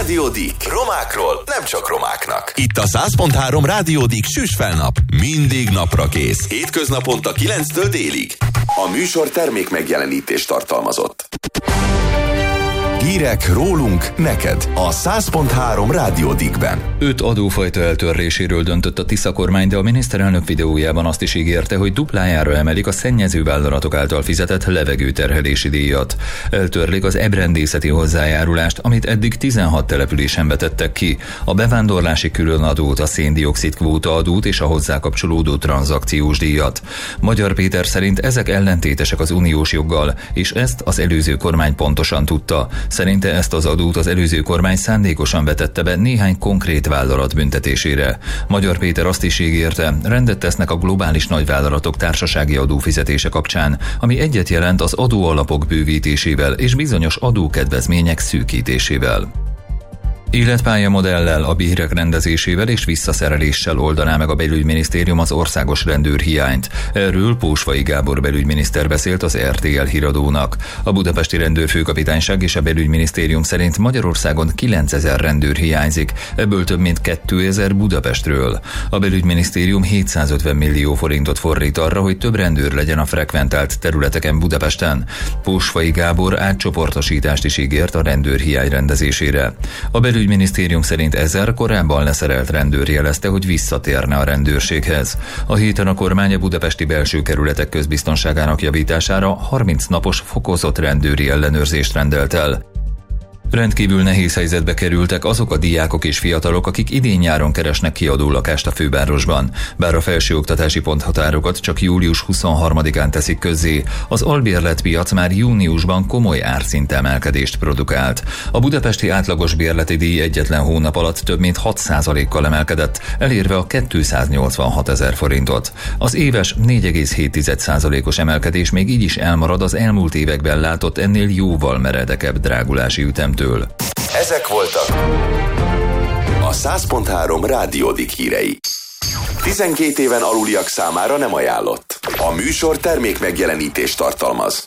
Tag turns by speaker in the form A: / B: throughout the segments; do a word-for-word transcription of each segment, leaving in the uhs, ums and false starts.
A: Rádió Dick. Romákról nem csak romáknak. Itt a száz pont három Rádió Dick süsfelnap. Mindig napra kész. Hétköznaponta kilenctől délig. A műsor termék megjelenítést tartalmazott. Hírek rólunk, neked a száz pont három Rádió Dickben.
B: Öt adófajta eltörléséről döntött a Tisza kormány, de a miniszterelnök videójában azt is ígérte, hogy duplájára emelik a szennyező vállalatok által fizetett levegőterhelési díjat. Eltörlik az ebrendészeti hozzájárulást, amit eddig tizenhat településen vetettek ki, a bevándorlási különadót, a széndioxid kvóta adót és a hozzá kapcsolódó tranzakciós díjat. Magyar Péter szerint ezek ellentétesek az uniós joggal, és ezt az előző kormány pontosan tudta. Szerinte ezt az adót az előző kormány szándékosan vetette be néhány konkrét vállalat büntetésére. Magyar Péter azt is ígérte, rendet tesznek a globális nagyvállalatok társasági adófizetése kapcsán, ami egyet jelent az adóalapok bővítésével és bizonyos adókedvezmények szűkítésével. Életpályamodellel, a bérek rendezésével és visszaszereléssel oldaná meg a belügyminisztérium az országos rendőrhiányt. Erről Pósvai Gábor belügyminiszter beszélt az er té el híradónak. A budapesti rendőrfőkapitányság és a belügyminisztérium szerint Magyarországon kilencezer rendőr hiányzik, ebből több mint kétezer Budapestről. A belügyminisztérium hétszázötven millió forintot fordít arra, hogy több rendőr legyen a frekventált területeken Budapesten. Pósvai Gábor átcsoportosítást is ígért a rendőrhiány rendezésére. A belügy A minisztérium szerint ezer korábban leszerelt rendőr jelezte, hogy visszatérne a rendőrséghez. A héten a kormány a budapesti belső kerületek közbiztonságának javítására harminc napos fokozott rendőri ellenőrzést rendelt el. Rendkívül nehéz helyzetbe kerültek azok a diákok és fiatalok, akik idén-nyáron keresnek kiadó lakást a fővárosban. Bár a felsőoktatási ponthatárokat csak július huszonharmadikán teszik közzé, az albérletpiac már júniusban komoly árszintemelkedést produkált. A budapesti átlagos bérleti díj egyetlen hónap alatt több mint hat százalékkal emelkedett, elérve a kétszáznyolcvanhat ezer forintot. Az éves négy egész hét százalékos emelkedés még így is elmarad az elmúlt években látott ennél jóval meredekebb drágulási ütemtől.
A: Ezek voltak a száz pont három Rádió Dick hírei. tizenkét éven aluliak számára nem ajánlott. A műsor termék megjelenítést tartalmaz.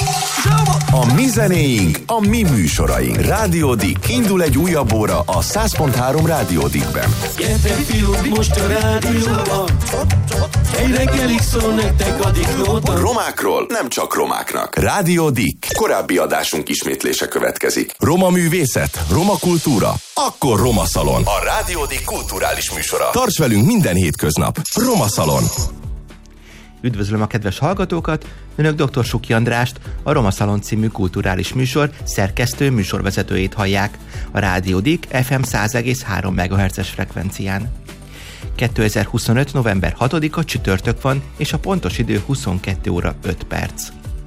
A: A mi zenéink, a mi műsoraink. Rádió Dick. Indul egy újabb óra a száz pont három Rádió Dickben.
C: Gyertek fiúk, most a rádióban. Egy reggelig szól nektek a Dicknóta.
A: Romákról nem csak romáknak. Rádió Dick. Korábbi adásunk ismétlése következik. Roma művészet, roma kultúra, akkor Roma Szalon. A Rádió Dick kulturális műsora. Tarts velünk minden hétköznap. Roma Szalon.
D: Üdvözlöm a kedves hallgatókat! Önök dr. Suki Andrást, a Roma Szalon című kulturális műsor szerkesztő műsorvezetőjét hallják a Rádió Dick ef em száz egész három megahertzes frekvencián. kétezer-huszonöt. november hatodika csütörtök van, és a pontos idő huszonkettő óra öt perc.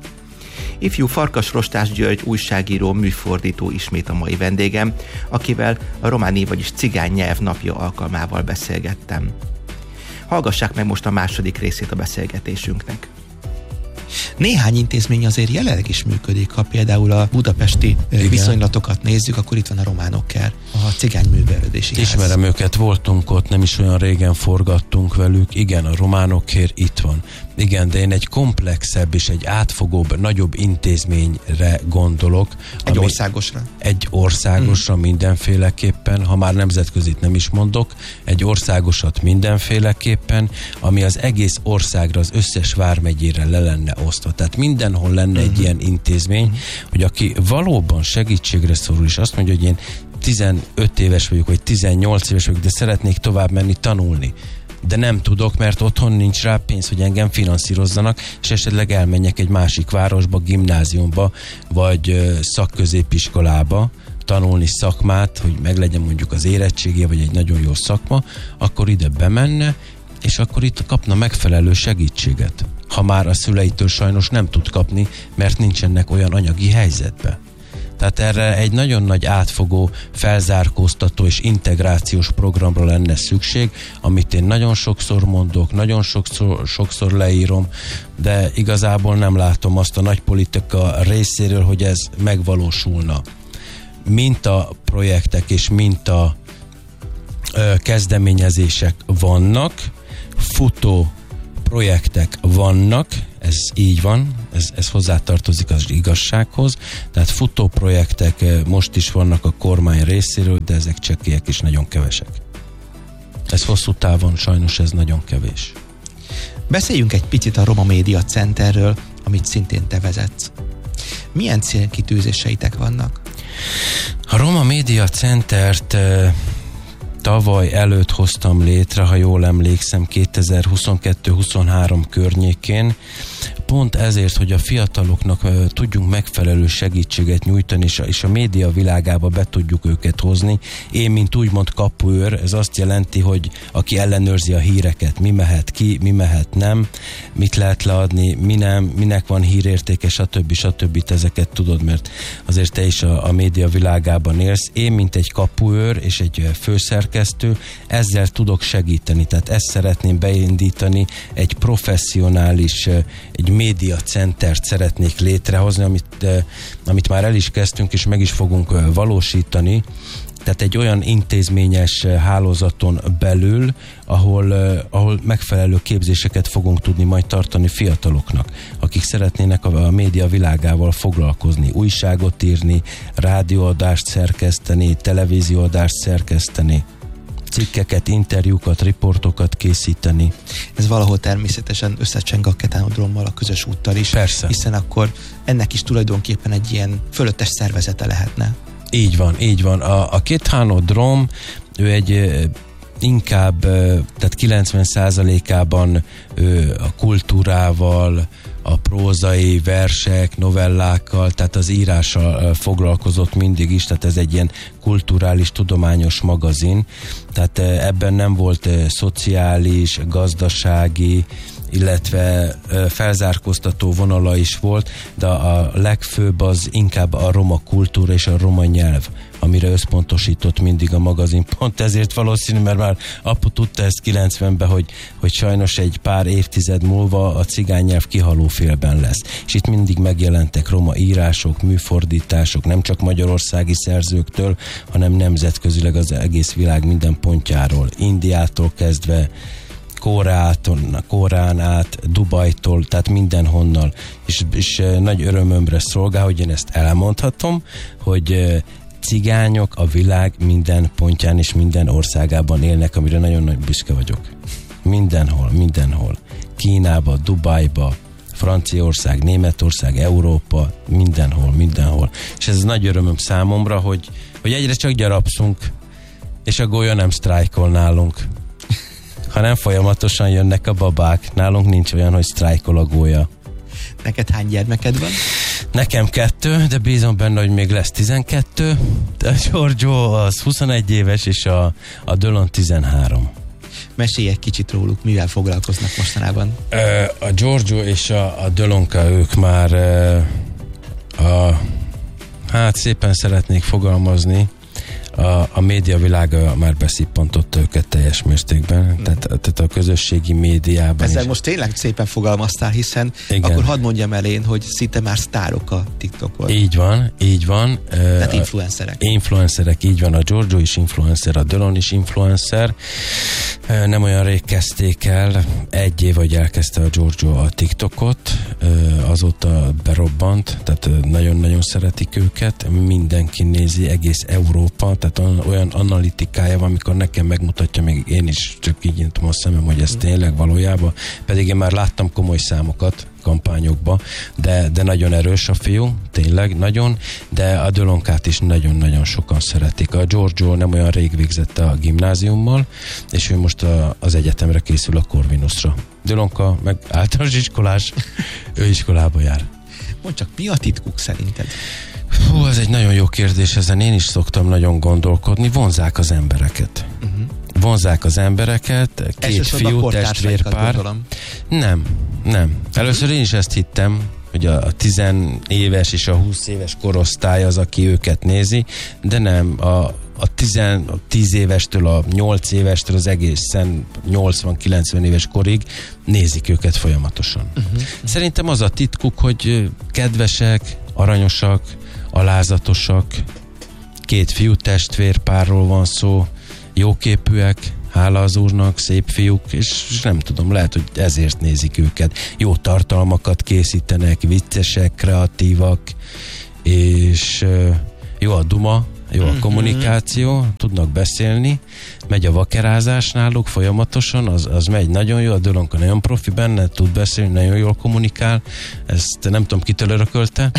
D: Ifjú Farkas Rostás György újságíró, műfordító ismét a mai vendégem, akivel a románi, vagyis cigány nyelv napja alkalmával beszélgettem. Hallgassák meg most a második részét a beszélgetésünknek.
E: Néhány intézmény azért jelenleg is működik, ha például a budapesti Igen. viszonylatokat nézzük, akkor itt van a Románokker, a cigány művelődési ház.
F: Ismerem őket, voltunk ott, nem is olyan régen forgattunk velük. Igen, a Románokkér itt van. Igen, de én egy komplexebb és egy átfogóbb, nagyobb intézményre gondolok.
E: Egy országosra?
F: Egy országosra hmm. mindenféleképpen, ha már nemzetközit nem is mondok, egy országosat mindenféleképpen, ami az egész országra, az összes vármegyére le lenne osztva. Tehát mindenhol lenne hmm. egy ilyen intézmény, hmm. hogy aki valóban segítségre szorul, és azt mondja, hogy én tizenöt éves vagyok, vagy tizennyolc éves vagyok, de szeretnék tovább menni tanulni, de nem tudok, mert otthon nincs rá pénz, hogy engem finanszírozzanak, és esetleg elmenjek egy másik városba, gimnáziumba, vagy szakközépiskolába tanulni szakmát, hogy meglegyen mondjuk az érettségé, vagy egy nagyon jó szakma, akkor ide bemenne, és akkor itt kapna megfelelő segítséget. Ha már a szüleitől sajnos nem tud kapni, mert nincsenek olyan anyagi helyzetbe. Tehát erre egy nagyon nagy átfogó, felzárkóztató és integrációs programra lenne szükség, amit én nagyon sokszor mondok, nagyon sokszor, sokszor leírom, de igazából nem látom azt a nagy politika részéről, hogy ez megvalósulna. Minta projektek és minta ö, kezdeményezések vannak, futó projektek vannak, Ez így van, ez, ez hozzátartozik az igazsághoz, tehát futóprojektek most is vannak a kormány részéről, de ezek csekélyek is nagyon kevesek. Ez hosszú távon sajnos ez nagyon kevés.
E: Beszéljünk egy picit a Roma Média Centerről, amit szintén te vezetsz. Milyen célkitűzéseitek vannak?
F: A Roma Média Centert e, tavaly előtt hoztam létre, ha jól emlékszem, kétezer-huszonkettő huszonhárom környékén, pont ezért, hogy a fiataloknak uh, tudjunk megfelelő segítséget nyújtani, és a, és a média világába be tudjuk őket hozni. Én, mint úgymond kapuőr, ez azt jelenti, hogy aki ellenőrzi a híreket, mi mehet ki, mi mehet nem, mit lehet leadni, mi nem, minek van hírértéke, stb. stb. Ezeket tudod, mert azért te is a, a média világában élsz. Én, mint egy kapuőr és egy főszerkesztő, ezzel tudok segíteni. Tehát ezt szeretném beindítani, egy professzionális, egy média centert szeretnék létrehozni, amit, amit már el is kezdtünk, és meg is fogunk valósítani. Tehát egy olyan intézményes hálózaton belül, ahol, ahol megfelelő képzéseket fogunk tudni majd tartani fiataloknak, akik szeretnének a, a média világával foglalkozni, újságot írni, rádióadást szerkeszteni, televízióadást szerkeszteni, cikkeket, interjúkat, riportokat készíteni.
E: Ez valahol természetesen összecseng a ketánodrommal, a közös úttal is.
F: Persze.
E: Hiszen akkor ennek is tulajdonképpen egy ilyen fölöttes szervezete lehetne.
F: Így van, így van. A, a ketánodrom, ő egy inkább, tehát kilencven százalékában ő a kultúrával, a prózai versek, novellákkal, tehát az írással foglalkozott mindig is, tehát ez egy ilyen kulturális, tudományos magazin, tehát ebben nem volt szociális, gazdasági, illetve felzárkóztató vonala is volt, de a legfőbb az inkább a roma kultúra és a roma nyelv, amire összpontosított mindig a magazin. Pont ezért valószínű, mert már apu tudta ezt kilencvenben, hogy, hogy sajnos egy pár évtized múlva a cigány nyelv kihaló félben lesz. És itt mindig megjelentek roma írások, műfordítások, nem csak magyarországi szerzőktől, hanem nemzetközileg az egész világ minden pontjáról. Indiától kezdve Kórától, Kórán át, Dubajtól, tehát mindenhonnal. És, és nagy örömömre szolgál, hogy én ezt elmondhatom, hogy cigányok a világ minden pontján és minden országában élnek, amire nagyon nagy büszke vagyok. Mindenhol, mindenhol. Kínába, Dubajba, Franciaország, Németország, Európa, mindenhol, mindenhol. És ez nagy örömöm számomra, hogy, hogy egyre csak gyarapszunk, és a golya nem sztrájkol nálunk, hanem folyamatosan jönnek a babák. Nálunk nincs olyan, hogy sztrájkol a gólya.
E: Neked hány gyermeked van?
F: Nekem kettő, de bízom benne, hogy még lesz tizenkettő. A Giorgio az huszonegy éves, és a, a Dölon tizenhárom.
E: Mesélj egy kicsit róluk, mivel foglalkoznak mostanában?
F: A Giorgio és a, a Dölonka, ők már a, hát szépen szeretnék fogalmazni, A, a média világa már beszippantott őket teljes mértékben, mm. tehát, tehát a közösségi médiában.
E: Ezzel
F: is.
E: most tényleg szépen fogalmaztál, hiszen igen. Akkor hadd mondjam el én, hogy szinte már sztárok a TikTokon.
F: Így van, így van.
E: Tehát uh, influencerek.
F: Influencerek, így van. A Giorgio is influencer, a Dölon is influencer. Uh, nem olyan rég kezdték el, egy év, hogy elkezdte a Giorgio a TikTokot, uh, azóta berobbant, tehát uh, nagyon-nagyon szeretik őket, mindenki nézi, egész Európa, tehát olyan analitikája van, amikor nekem megmutatja, még én is csak így nyitom a szemem, hogy ez tényleg valójában, pedig én már láttam komoly számokat kampányokba, de, de nagyon erős a fiú, tényleg nagyon, de a Dölonkát is nagyon-nagyon sokan szeretik. A Giorgio nem olyan rég végzett a gimnáziummal, és ő most a, az egyetemre készül, a Corvinusra. Dölonka meg általános iskolás, ő iskolába jár.
E: Mondd csak, mi a titkuk szerinted?
F: Hú, ez egy nagyon jó kérdés, ezen én is szoktam nagyon gondolkodni. Vonzák az embereket. Uh-huh. Vonzák az embereket, két fiú, testvérpár. Nem, nem. Először én is ezt hittem, hogy a, a tizenéves és a húsz éves korosztály az, aki őket nézi, de nem, a, a, tizen, a tíz évestől a nyolc évestől az egészen nyolcvan-kilencven éves korig nézik őket folyamatosan. Uh-huh. Szerintem az a titkuk, hogy kedvesek, aranyosak, alázatosak, két fiú testvérpárról van szó, jóképűek, hála az Úrnak, szép fiúk, és nem tudom, lehet, hogy ezért nézik őket. Jó tartalmakat készítenek, viccesek, kreatívak, és jó a duma, jó a kommunikáció, tudnak beszélni, megy a vakerázás náluk folyamatosan, az, az megy nagyon jó, a Dölonka nagyon profi benne, tud beszélni, nagyon jól kommunikál, ezt nem tudom, kitől örökölte.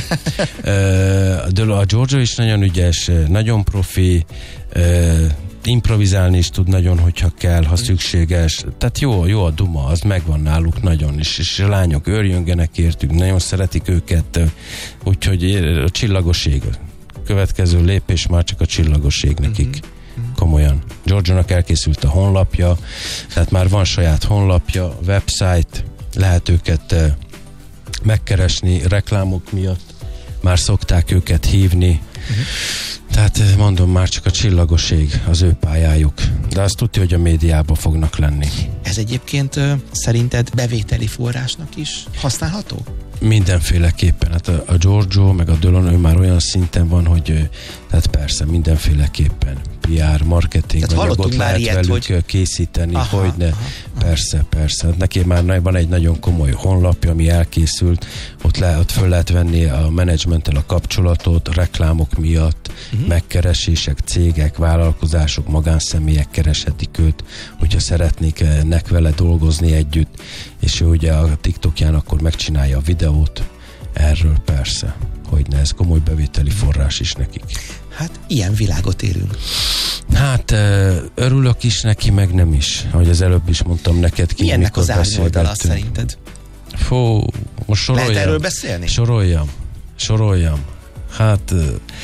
F: A Giorgio is nagyon ügyes, nagyon profi, improvizálni is tud nagyon, hogyha kell, ha szükséges. Tehát jó, jó a duma, az megvan náluk nagyon is, és a lányok őrjöngenek értük, nagyon szeretik őket, úgyhogy a csillagos ég. Következő lépés már csak a csillagos ég nekik. Uh-huh. Komolyan. Giorgionak elkészült a honlapja, tehát már van saját honlapja, website, lehet őket uh, megkeresni reklámok miatt, már szokták őket hívni. Uh-huh. Tehát mondom, már csak a csillagos ég az ő pályájuk. De azt tudja, hogy a médiában fognak lenni.
E: Ez egyébként uh, szerinted bevételi forrásnak is használható?
F: Mindenféleképpen. Hát a, a Giorgio meg a Dölon, ő már olyan szinten van, hogy tehát persze, mindenféleképpen pé er, marketing, anyagot lehet ilyet, velük hogy... készíteni, aha, hogyne. Aha, aha. Persze, persze. Hát neki már van egy nagyon komoly honlapja, ami elkészült, ott, le, ott föl lehet venni a menedzsmenttel a kapcsolatot, a reklámok miatt, uh-huh. megkeresések, cégek, vállalkozások, magánszemélyek kereshetik őt, hogyha szeretnék nek vele dolgozni együtt, és ő ugye a TikTokján akkor megcsinálja a videót, erről persze, hogyne, ez komoly bevételi forrás is nekik.
E: Hát ilyen világot élünk.
F: Hát örülök is neki, meg nem is. Ahogy az előbb is mondtam neked ki.
E: Milyennek az árnyoldala szerinted?
F: Fú, most soroljam.
E: Lehet erről beszélni?
F: Soroljam. Soroljam. Hát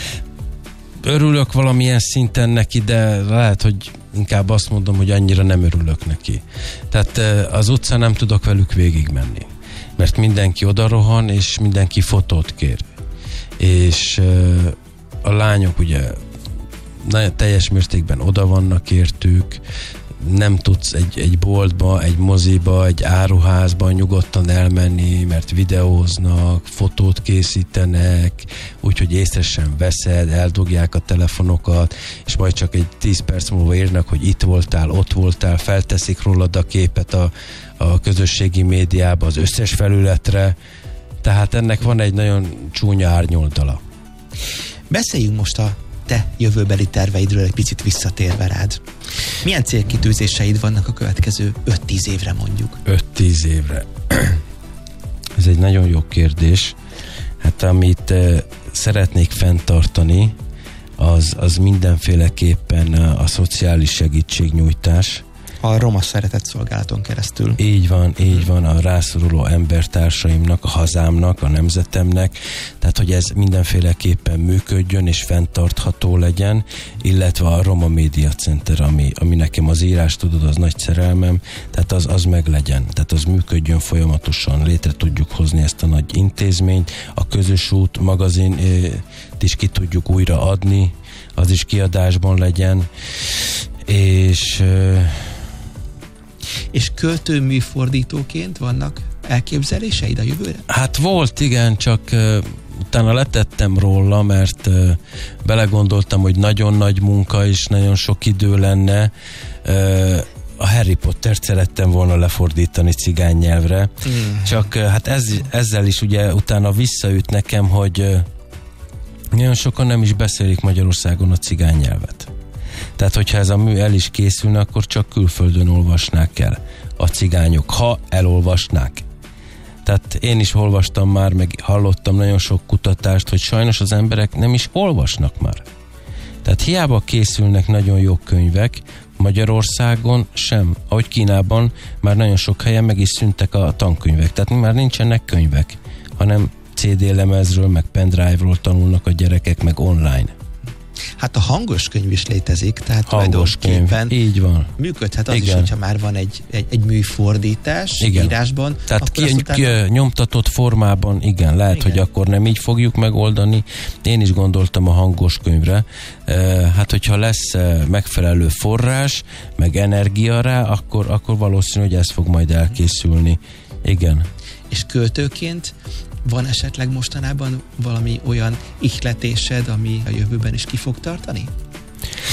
F: örülök valamilyen szinten neki, de lehet, hogy inkább azt mondom, hogy annyira nem örülök neki. Tehát az utcán nem tudok velük végigmenni. Mert mindenki odarohan, és mindenki fotót kér. És a lányok ugye nagyon teljes mértékben oda vannak értük, nem tudsz egy, egy boltba, egy moziba, egy áruházba nyugodtan elmenni, mert videóznak, fotót készítenek, úgyhogy észre sem veszed, eldugják a telefonokat, és majd csak egy tíz perc múlva írnak, hogy itt voltál, ott voltál, felteszik rólad a képet a, a közösségi médiába, az összes felületre, tehát ennek van egy nagyon csúnya árnyoldala.
E: Beszéljünk most a te jövőbeli terveidről egy picit visszatérve rád. Milyen célkitűzéseid vannak a következő öt-tíz évre mondjuk?
F: öt-tíz évre. Ez egy nagyon jó kérdés. Hát amit uh, szeretnék fenntartani, az, az mindenféleképpen a, a szociális segítségnyújtás.
E: A Roma Szeretett Szolgálaton keresztül.
F: Így van, így van, a rászoruló embertársaimnak, a hazámnak, a nemzetemnek, tehát hogy ez mindenféleképpen működjön és fenntartható legyen, illetve a Roma Media Center, ami, ami nekem az írás, tudod, az nagy szerelmem, tehát az, az meg legyen, tehát az működjön folyamatosan, létre tudjuk hozni ezt a nagy intézményt, a Közös út magazin is ki tudjuk újra adni, az is kiadásban legyen, és
E: És költő műfordítóként vannak elképzeléseid a jövőre?
F: Hát volt, igen, csak uh, utána letettem róla, mert uh, belegondoltam, hogy nagyon nagy munka és nagyon sok idő lenne. Uh, a Harry Pottert szerettem volna lefordítani cigány nyelvre, mm. csak uh, hát ez, ezzel is ugye utána visszaüt nekem, hogy uh, nagyon sokan nem is beszélik Magyarországon a cigány nyelvet. Tehát, hogyha ez a mű el is készülne, akkor csak külföldön olvasnák el a cigányok, ha elolvasnák. Tehát én is olvastam már, meg hallottam nagyon sok kutatást, hogy sajnos az emberek nem is olvasnak már. Tehát hiába készülnek nagyon jó könyvek, Magyarországon sem. Ahogy Kínában már nagyon sok helyen meg is szűntek a tankönyvek. Tehát már nincsenek könyvek, hanem cé dé lemezről, meg pendrive-ról tanulnak a gyerekek, meg online.
E: Hát a hangos könyv is létezik, tehát
F: hangos
E: tulajdonképpen
F: könyv. Így van.
E: Működhet az
F: igen.
E: is, hogyha már van egy, egy, egy műfordítás
F: igen.
E: írásban.
F: Tehát ki, utána... ki, nyomtatott formában, igen, lehet, igen. hogy akkor nem így fogjuk megoldani. Én is gondoltam a hangos könyvre. Hát, hogyha lesz megfelelő forrás, meg energia rá, akkor, akkor valószínű, hogy ez fog majd elkészülni. Igen.
E: És költőként van esetleg mostanában valami olyan ihletésed, ami a jövőben is ki fog tartani?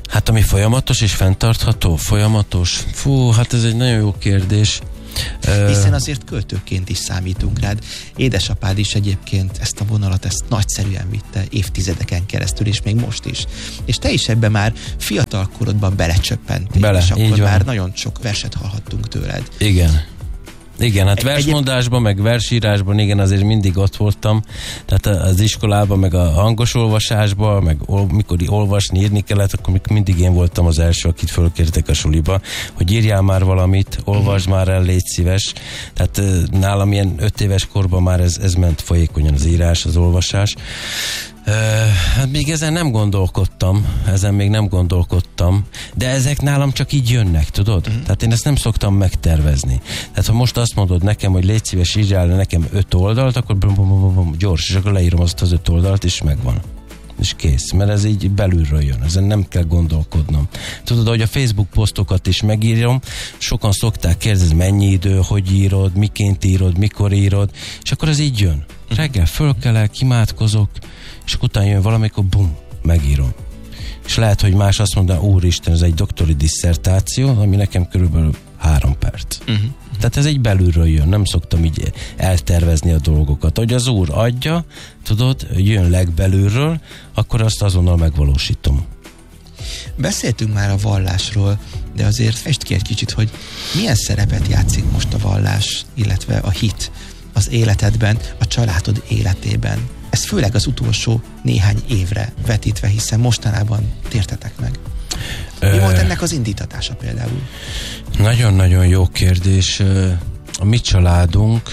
F: Hát ami folyamatos és fenntartható, folyamatos, fú, hát ez egy nagyon jó kérdés.
E: Hiszen azért költőként is számítunk rád. Édesapád is egyébként ezt a vonalat, ezt nagyszerűen vitte évtizedeken keresztül, és még most is. És te is ebbe már fiatal korodban belecsöppentél,
F: Bele,
E: és akkor már
F: van.
E: nagyon sok verset hallhattunk tőled.
F: Igen. Igen, hát
E: Egy-
F: versmondásban, meg versírásban, igen, azért mindig ott voltam. Tehát az iskolában, meg a hangos olvasásban, meg ol, mikor olvasni, írni kellett, akkor mindig én voltam az első, akit fölkértek a suliba, hogy írjál már valamit, olvasd már el, légy szíves. Tehát nálam ilyen öt éves korban már ez, ez ment folyékonyan, az írás, az olvasás. Uh, hát még ezen nem gondolkodtam, ezen még nem gondolkodtam, de ezek nálam csak így jönnek, tudod? Uh-huh. Tehát én ezt nem szoktam megtervezni. Tehát ha most azt mondod nekem, hogy légy szíves, írjál le nekem öt oldalt, akkor bum, bum, bum, bum, gyors, és akkor leírom azt az öt oldalt, és megvan. És kész, mert ez így belülről jön, ezen nem kell gondolkodnom. Tudod, hogy a Facebook posztokat is megírom, sokan szokták kérdezni, mennyi idő, hogy írod, miként írod, mikor írod, és akkor ez így jön. Reggel fölkelek, imádkozok, és akkor utána jön valamikor, bum, megírom. És lehet, hogy más azt mondaná, úristen, ez egy doktori disszertáció, ami nekem körülbelül három perc. Uh-huh. Tehát ez egy belülről jön, nem szoktam így eltervezni a dolgokat. Hogy az Úr adja, tudod, jön legbelülről, akkor azt azonnal megvalósítom.
E: Beszéltünk már a vallásról, de azért fesd ki egy kicsit, hogy milyen szerepet játszik most a vallás, illetve a hit az életedben, a családod életében. Ez főleg az utolsó néhány évre vetítve, hiszen mostanában tértetek meg. Mi volt ennek az indítatása például?
F: Nagyon-nagyon jó kérdés. A mi családunk,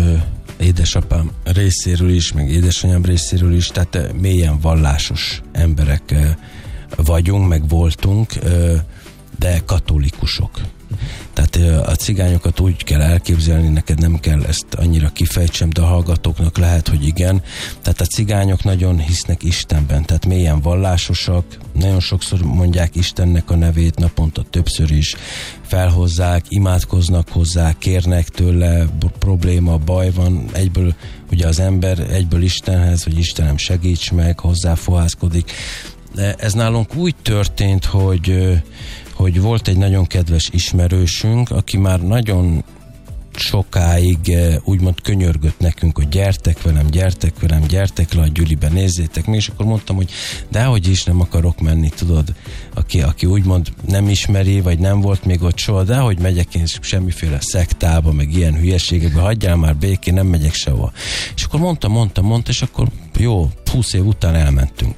F: édesapám részéről is, meg édesanyám részéről is, tehát mélyen vallásos emberek vagyunk, meg voltunk, de katolikusok. Tehát a cigányokat úgy kell elképzelni, neked nem kell ezt annyira kifejtsem, de a hallgatóknak lehet, hogy igen. Tehát a cigányok nagyon hisznek Istenben, tehát mélyen vallásosak, nagyon sokszor mondják Istennek a nevét, naponta többször is felhozzák, imádkoznak hozzá, kérnek tőle, probléma, baj van, egyből ugye az ember egyből Istenhez, hogy Istenem segíts meg, hozzáfohászkodik. De ez nálunk úgy történt, hogy hogy volt egy nagyon kedves ismerősünk, aki már nagyon sokáig úgymond könyörgött nekünk, hogy gyertek velem, gyertek velem, gyertek le a gyülibe, nézzétek mi, és akkor mondtam, hogy dehogy is nem akarok menni, tudod, aki, aki úgymond nem ismeri, vagy nem volt még ott soha, dehogy megyek én semmiféle szektába, meg ilyen hülyeségekbe, hagyjál már békén, nem megyek sehova. És akkor mondta, mondta, mondta, és akkor jó, húsz év után elmentünk.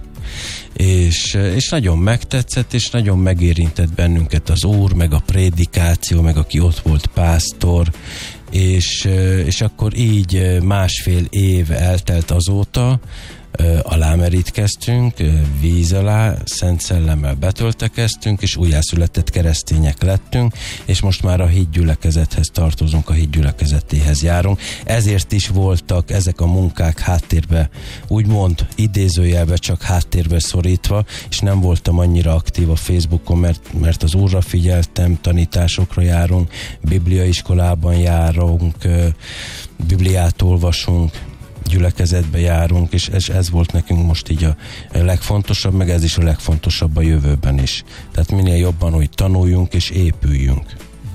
F: És, és nagyon megtetszett, és nagyon megérintett bennünket az Úr, meg a prédikáció, meg aki ott volt pásztor, és, és akkor így másfél év eltelt azóta, alámerítkeztünk, víz alá, Szent Szellemmel betöltekeztünk, és újjászületett keresztények lettünk, és most már a hitgyülekezethez tartozunk, a hitgyülekezetéhez járunk. Ezért is voltak ezek a munkák háttérbe, úgymond idézőjelbe csak háttérbe szorítva, és nem voltam annyira aktív a Facebookon, mert, mert az Úrra figyeltem, tanításokra járunk, bibliaiskolában járunk, Bibliát olvasunk, gyülekezetbe járunk, és ez, ez volt nekünk most így a legfontosabb, meg ez is a legfontosabb a jövőben is. Tehát minél jobban, hogy tanuljunk és épüljünk.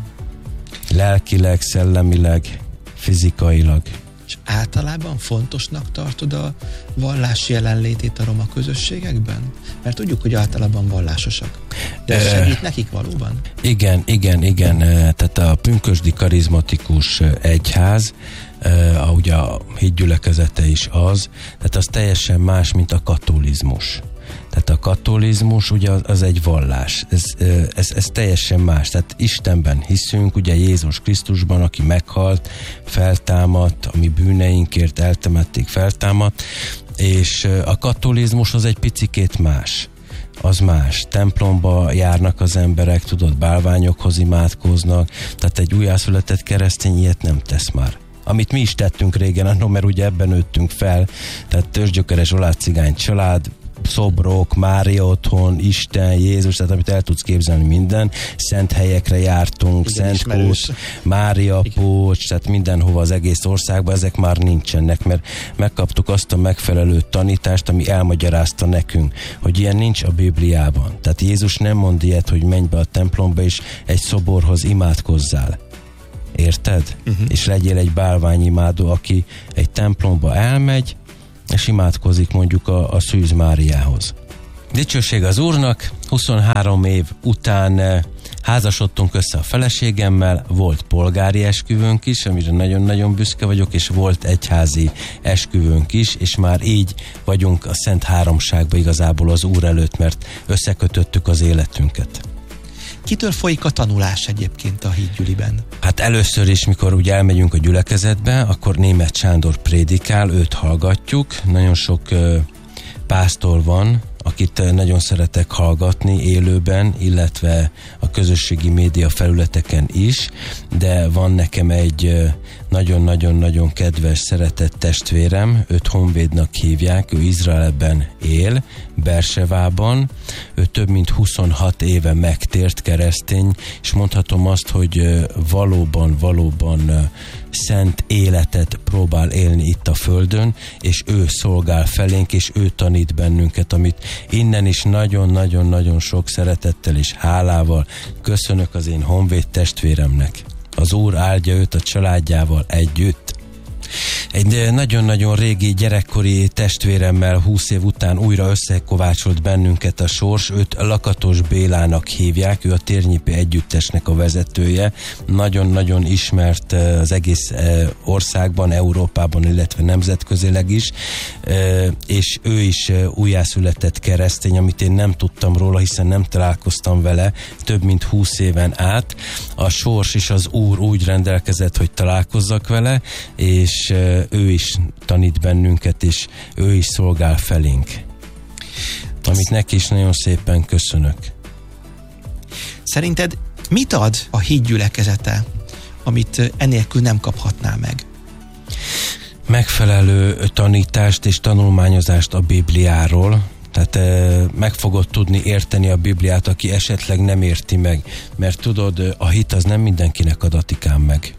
F: Lelkileg, szellemileg, fizikailag.
E: És általában fontosnak tartod a vallás jelenlétét a roma közösségekben? Mert tudjuk, hogy általában vallásosak. De segít nekik valóban?
F: Igen, igen, igen. Tehát a pünkösdi karizmatikus egyház, Uh, ugye a hitgyülekezete is az, tehát az teljesen más, mint a katolizmus. Tehát a katolizmus ugye az, az egy vallás. Ez, ez, ez teljesen más. Tehát Istenben hiszünk, ugye Jézus Krisztusban, aki meghalt, feltámadt, ami bűneinkért eltemették, feltámadt, és a katolizmus az egy picikét más. Az más. Templomba járnak az emberek, tudod, bálványokhoz imádkoznak, tehát egy újjászületett keresztény ilyet nem tesz már. Amit mi is tettünk régen, annól, mert ugye ebben nőttünk fel, tehát törzsgyökeres olád cigány család, szobrok, Mária otthon, Isten, Jézus, tehát amit el tudsz képzelni, minden. Szent helyekre jártunk,
E: Igen,
F: Szent Kút, Mária Pócs, tehát mindenhova az egész országban, ezek már nincsenek, mert megkaptuk azt a megfelelő tanítást, ami elmagyarázta nekünk, hogy ilyen nincs a Bibliában. Tehát Jézus nem mond ilyet, hogy menj be a templomba és egy szoborhoz imádkozzál. Érted? Uh-huh. És legyél egy bálványimádó, aki egy templomba elmegy, és imádkozik mondjuk a, a Szűz Máriához. Dicsőség az Úrnak, huszonhárom év után házasodtunk össze a feleségemmel, volt polgári esküvőnk is, amire nagyon-nagyon büszke vagyok, és volt egyházi esküvőnk is, és már így vagyunk a Szent Háromságba igazából az Úr előtt, mert összekötöttük az életünket.
E: Kitől folyik a tanulás egyébként a hídgyüliben?
F: Hát először is, mikor ugye elmegyünk a gyülekezetbe, akkor Németh Sándor prédikál, őt hallgatjuk. Nagyon sok uh, pásztor van, akit nagyon szeretek hallgatni élőben, illetve a közösségi média felületeken is, de van nekem egy nagyon-nagyon-nagyon kedves, szeretett testvérem, őt Honvédnak hívják, ő Izraelben él, Bersevában, ő több mint huszonhat éve megtért keresztény, és mondhatom azt, hogy valóban, valóban szent életet próbál élni itt a földön, és ő szolgál felénk, és ő tanít bennünket, amit innen is nagyon-nagyon-nagyon sok szeretettel és hálával köszönök az én honvéd testvéremnek. Az Úr áldja őt a családjával együtt. Egy nagyon-nagyon régi gyerekkori testvéremmel húsz év után újra összekovácsolt bennünket a sors, őt Lakatos Bélának hívják, ő a Térnyipi Együttesnek a vezetője, nagyon-nagyon ismert az egész országban, Európában, illetve nemzetközileg is, és ő is újjászületett keresztény, amit én nem tudtam róla, hiszen nem találkoztam vele több mint húsz éven át. A sors és az Úr úgy rendelkezett, hogy találkozzak vele, és ő is tanít bennünket, és ő is szolgál felénk. Amit neki is nagyon szépen köszönök.
E: Szerinted mit ad a hídgyülekezete, amit enélkül nem kaphatná meg?
F: Megfelelő tanítást és tanulmányozást a Bibliáról, tehát e, meg fogod tudni érteni a Bibliát, aki esetleg nem érti meg, mert tudod, a hit az nem mindenkinek adatikán meg.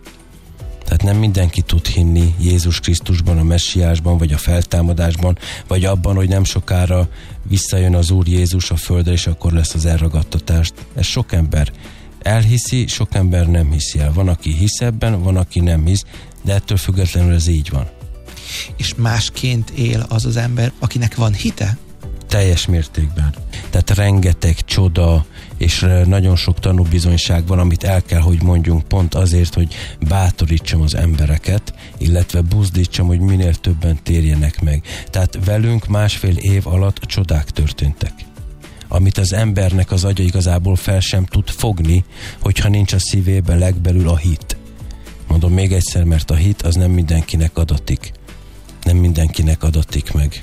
F: Tehát nem mindenki tud hinni Jézus Krisztusban, a messiásban, vagy a feltámadásban, vagy abban, hogy nem sokára visszajön az Úr Jézus a földre, és akkor lesz az elragadtatást. Ez sok ember elhiszi, sok ember nem hiszi el. Van, aki hisz ebben, van, aki nem hisz, de ettől függetlenül ez így van.
E: És másként él az az ember, akinek van hite?
F: Teljes mértékben. Tehát rengeteg csoda, és nagyon sok tanúbizonyság van, amit el kell, hogy mondjunk pont azért, hogy bátorítsam az embereket, illetve buzdítsam, hogy minél többen térjenek meg. Tehát velünk másfél év alatt csodák történtek, amit az embernek az agya igazából fel sem tud fogni, hogyha nincs a szívében legbelül a hit. Mondom még egyszer, mert a hit az nem mindenkinek adatik. Nem mindenkinek adatik meg.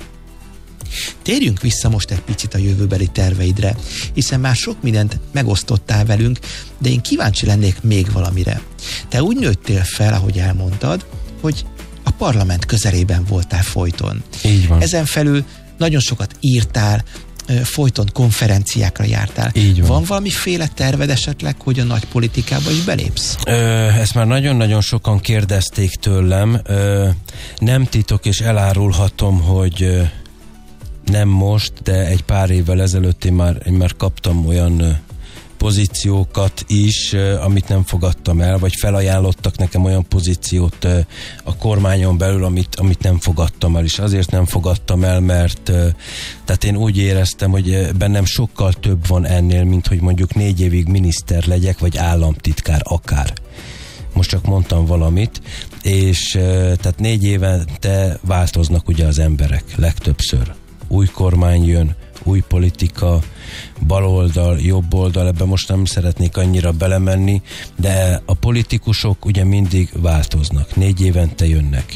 E: Térjünk vissza most egy picit a jövőbeli terveidre, hiszen már sok mindent megosztottál velünk, de én kíváncsi lennék még valamire. Te úgy nőttél fel, ahogy elmondtad, hogy a parlament közelében voltál folyton.
F: Így van.
E: Ezen felül nagyon sokat írtál, folyton konferenciákra jártál.
F: Így van.
E: Van valamiféle terved esetleg, hogy a nagy politikába is belépsz?
F: Ö, ezt már nagyon-nagyon sokan kérdezték tőlem. Ö, nem titok és elárulhatom, hogy ö, nem most, de egy pár évvel ezelőtt én már, én már kaptam olyan ö, pozíciókat is, ö, amit nem fogadtam el, vagy felajánlottak nekem olyan pozíciót ö, a kormányon belül, amit, amit nem fogadtam el, és azért nem fogadtam el, mert ö, tehát én úgy éreztem, hogy bennem sokkal több van ennél, mint hogy mondjuk négy évig miniszter legyek, vagy államtitkár akár. Most csak mondtam valamit, és tehát négy évente változnak ugye az emberek legtöbbször. Új kormány jön, új politika, baloldal, jobboldal, ebben most nem szeretnék annyira belemenni, de a politikusok ugye mindig változnak, négy évente jönnek.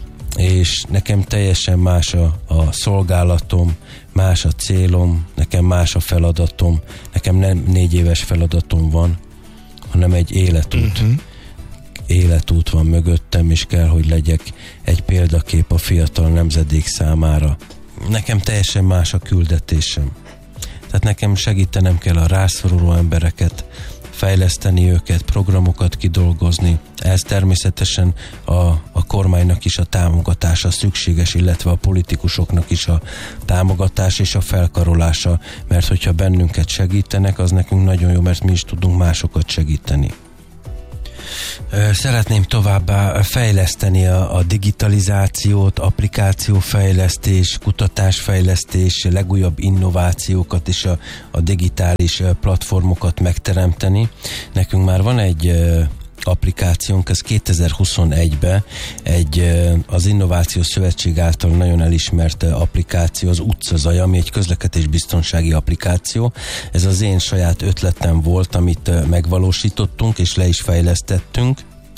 F: És nekem teljesen más a, a szolgálatom, más a célom, nekem más a feladatom, nekem nem négy éves feladatom van, hanem egy életút. Uh-huh. Életút van mögöttem, és kell, hogy legyek egy példakép a fiatal nemzedék számára. nekem teljesen más a küldetésem. Tehát nekem segítenem kell a rászoruló embereket, fejleszteni őket, programokat kidolgozni. Ez természetesen a, a kormánynak is a támogatása szükséges, illetve a politikusoknak is a támogatás és a felkarolása, mert hogyha bennünket segítenek, az nekünk nagyon jó, mert mi is tudunk másokat segíteni. Szeretném továbbá fejleszteni a, a digitalizációt, applikációfejlesztés, kutatásfejlesztés, legújabb innovációkat és a, a digitális platformokat megteremteni. Nekünk már van egy applikációnk, ez kétezer-huszonegyben egy az Innovációs Szövetség által nagyon elismert applikáció, az Utcazaj, ami egy közlekedésbiztonsági applikáció. Ez az én saját ötletem volt, amit megvalósítottunk és le is fejlesztettünk,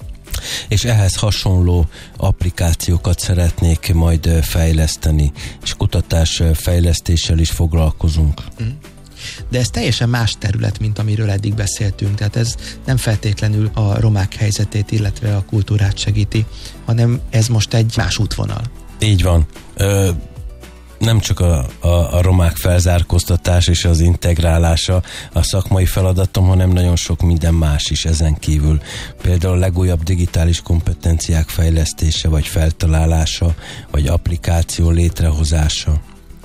F: és ehhez hasonló applikációkat szeretnék majd fejleszteni, és kutatás fejlesztéssel is foglalkozunk. Mm.
E: De ez teljesen más terület, mint amiről eddig beszéltünk, tehát ez nem feltétlenül a romák helyzetét, illetve a kultúrát segíti, hanem ez most egy más útvonal.
F: Így van. Ö, nem csak a, a, a romák felzárkóztatás és az integrálása a szakmai feladatom, hanem nagyon sok minden más is ezen kívül. Például a legújabb digitális kompetenciák fejlesztése, vagy feltalálása, vagy applikáció létrehozása.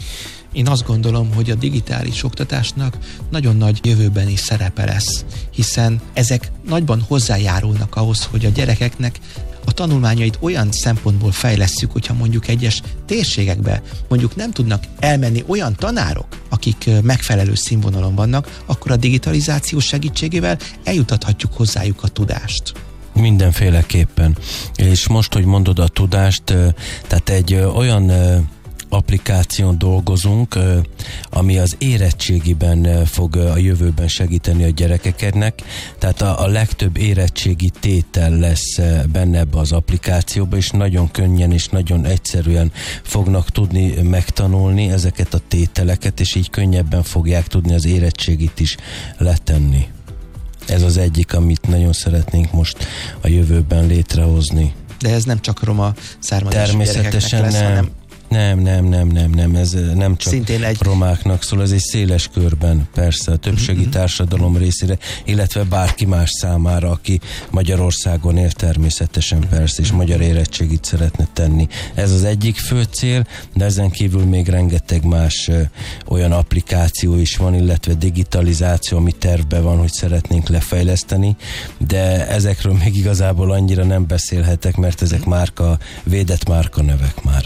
E: Én azt gondolom, hogy a digitális oktatásnak nagyon nagy jövőbeni szerepe lesz, hiszen ezek nagyban hozzájárulnak ahhoz, hogy a gyerekeknek a tanulmányait olyan szempontból fejlesszük, hogyha mondjuk egyes térségekbe mondjuk nem tudnak elmenni olyan tanárok, akik megfelelő színvonalon vannak, akkor a digitalizáció segítségével eljutathatjuk hozzájuk a tudást.
F: Mindenféleképpen. És most, hogy mondod a tudást, tehát egy olyan applikáción dolgozunk, ami az érettségiben fog a jövőben segíteni a gyerekeknek, tehát a, a legtöbb érettségi tétel lesz benne ebbe az applikációba, és nagyon könnyen és nagyon egyszerűen fognak tudni megtanulni ezeket a tételeket, és így könnyebben fogják tudni az érettségit is letenni. Ez az egyik, amit nagyon szeretnénk most a jövőben létrehozni.
E: De ez nem csak roma származású
F: természetesen
E: lesz,
F: nem.
E: hanem
F: Nem, nem, nem, nem, nem, ez nem csak
E: szintén egy
F: romáknak szól, ez egy széles körben, persze, a többségi uh-huh. társadalom részére, illetve bárki más számára, aki Magyarországon él, természetesen persze, és uh-huh. magyar érettségit szeretne tenni. Ez az egyik fő cél, de ezen kívül még rengeteg más ö, olyan applikáció is van, illetve digitalizáció, ami tervben van, hogy szeretnénk lefejleszteni, de ezekről még igazából annyira nem beszélhetek, mert ezek uh-huh. márka, védett márka nevek már.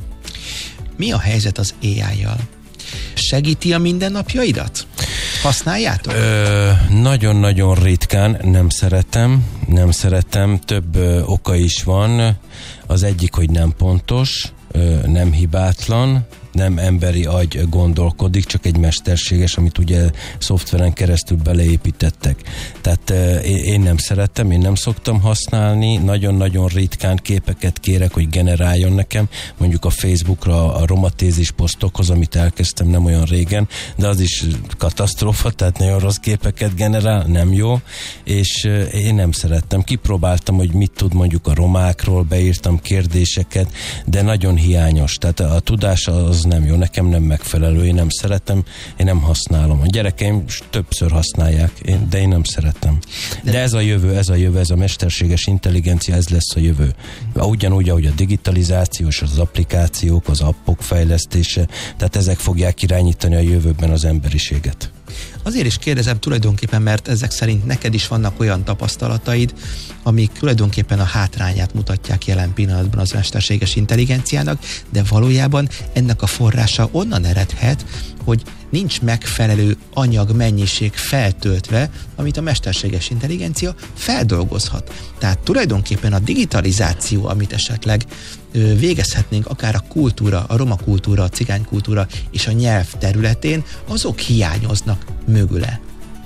E: Mi a helyzet az á í-jal? Segíti a mindennapjaidat? Használjátok?
F: Ö, nagyon-nagyon ritkán, nem szeretem, nem szeretem, több ö, oka is van. Az egyik, hogy nem pontos, ö, nem hibátlan, nem emberi agy gondolkodik, csak egy mesterséges, amit ugye szoftveren keresztül beleépítettek. Tehát euh, én nem szerettem, én nem szoktam használni, nagyon-nagyon ritkán képeket kérek, hogy generáljon nekem, mondjuk a Facebookra a romatézis posztokhoz, amit elkezdtem nem olyan régen, de az is katasztrófa, tehát nagyon rossz képeket generál, nem jó, és euh, én nem szerettem. Kipróbáltam, hogy mit tud mondjuk a romákról, beírtam kérdéseket, de nagyon hiányos, tehát a, a tudás az nem jó, nekem nem megfelelő, én nem szeretem, én nem használom. A gyerekeim többször használják, én, de én nem szeretem. De ez a jövő, ez a jövő, ez a mesterséges intelligencia, ez lesz a jövő. Ugyanúgy, ahogy a digitalizáció és az applikációk, az appok fejlesztése, tehát ezek fogják irányítani a jövőben az emberiséget.
E: Azért is kérdezem tulajdonképpen, mert ezek szerint neked is vannak olyan tapasztalataid, amik tulajdonképpen a hátrányát mutatják jelen pillanatban az mesterséges intelligenciának, de valójában ennek a forrása onnan eredhet, hogy nincs megfelelő anyagmennyiség feltöltve, amit a mesterséges intelligencia feldolgozhat. Tehát tulajdonképpen a digitalizáció, amit esetleg végezhetnénk akár a kultúra, a roma kultúra, a cigány kultúra és a nyelv területén, azok hiányoznak mögüle.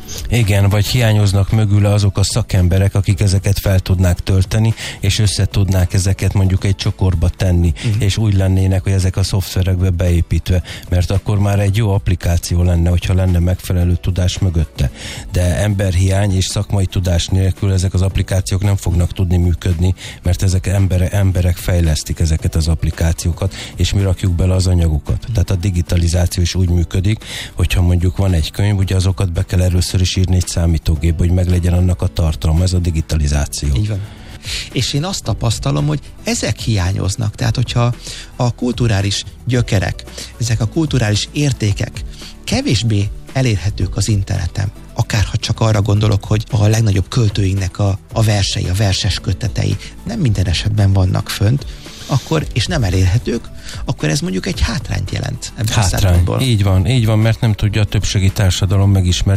F: Igen, vagy hiányoznak mögüle azok a szakemberek, akik ezeket fel tudnák tölteni, és össze tudnák ezeket mondjuk egy csokorba tenni, uh-huh. és úgy lennének, hogy ezek a szoftverekbe beépítve, mert akkor már egy jó applikáció lenne, hogyha lenne megfelelő tudás mögötte. De emberhiány és szakmai tudás nélkül ezek az applikációk nem fognak tudni működni, mert ezek embere, emberek fejlesztik ezeket az applikációkat, és mi rakjuk bele az anyagokat. Tehát a digitalizáció is úgy működik, hogyha mondjuk van egy könyv, ugye azokat be kell először is írni egy számítógépbe, hogy meglegyen annak a tartalma, ez a digitalizáció.
E: Így van. És én azt tapasztalom, hogy ezek hiányoznak. Tehát, hogyha a kulturális gyökerek, ezek a kulturális értékek kevésbé elérhetők az interneten, akár ha csak arra gondolok, hogy a legnagyobb költőinknek a, a versei, a verses kötetei nem minden esetben vannak fönt, akkor, és nem elérhetők, akkor ez mondjuk egy hátrányt jelent.
F: Hátrány, így van, így van, mert nem tudja a többségi társadalom megismerni